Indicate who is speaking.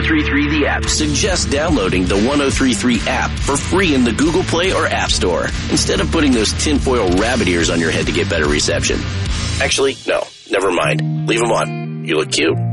Speaker 1: 1033 The App suggests downloading the 1033 app for free in the Google Play or App Store instead of putting those tinfoil rabbit ears on your head to get better reception. Actually, no, never mind. Leave them on. You look cute.